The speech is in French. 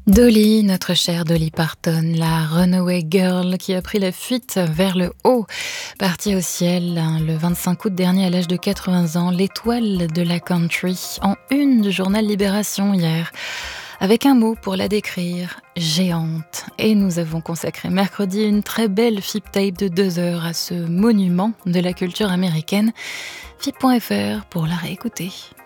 Dolly, notre chère Dolly Parton, la runaway girl qui a pris la fuite vers le haut, partie au ciel le 25 août dernier à l'âge de 80 ans, l'étoile de la country, en une du journal Libération hier, avec un mot pour la décrire, géante. Et nous avons consacré mercredi une très belle FIP tape de 2 heures à ce monument de la culture américaine. FIP.fr pour la réécouter.